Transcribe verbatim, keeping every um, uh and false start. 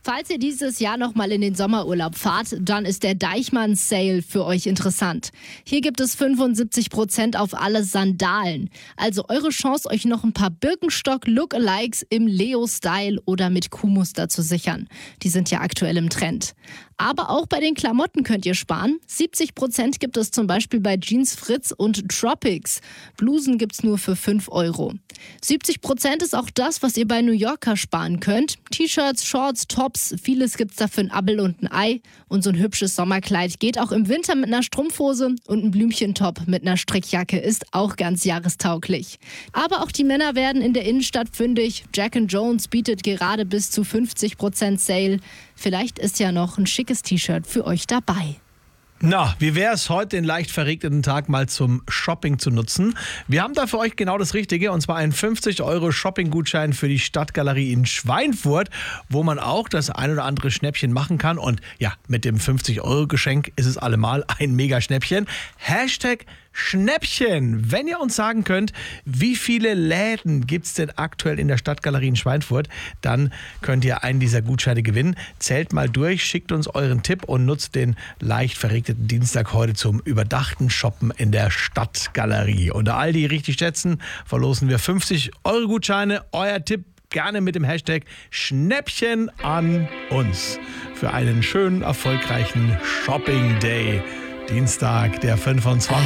Falls ihr dieses Jahr noch mal in den Sommerurlaub fahrt, dann ist der Deichmann Sale für euch interessant. Hier gibt es fünfundsiebzig Prozent auf alle Sandalen. Also eure Chance, euch noch ein paar Birkenstock-Lookalikes im Leo-Style oder mit Kuhmuster zu sichern. Die sind ja aktuell im Trend. Aber auch bei den Klamotten könnt ihr sparen. siebzig Prozent gibt es zum Beispiel bei Jeans Fritz und Tropics. Blusen gibt's nur für fünf Euro. siebzig Prozent ist auch das, was ihr bei New Yorker sparen könnt. T-Shirts, Shorts, Tops, vieles gibt's da für ein Appel und ein Ei. Und so ein hübsches Sommerkleid geht auch im Winter mit einer Strumpfhose und ein Blümchentop mit einer Strickjacke ist auch ganz jahrestauglich. Aber auch die Männer werden in der Innenstadt fündig. Jack and Jones bietet gerade bis zu fünfzig Prozent Sale. Vielleicht ist ja noch ein schickes T-Shirt für euch dabei. Na, wie wäre es heute den leicht verregneten Tag mal zum Shopping zu nutzen? Wir haben da für euch genau das Richtige, und zwar einen fünfzig Euro Shopping-Gutschein für die Stadtgalerie in Schweinfurt, wo man auch das ein oder andere Schnäppchen machen kann. Und ja, mit dem fünfzig Euro Geschenk ist es allemal ein Mega-Schnäppchen. Hashtag Schnäppchen. Wenn ihr uns sagen könnt, wie viele Läden gibt es denn aktuell in der Stadtgalerie in Schweinfurt, dann könnt ihr einen dieser Gutscheine gewinnen. Zählt mal durch, schickt uns euren Tipp und nutzt den leicht verregneten Dienstag heute zum überdachten Shoppen in der Stadtgalerie. Unter all die richtig schätzen, verlosen wir fünfzig Euro Gutscheine. Euer Tipp gerne mit dem Hashtag Schnäppchen an uns für einen schönen, erfolgreichen Shopping Day. Dienstag, der fünfundzwanzigste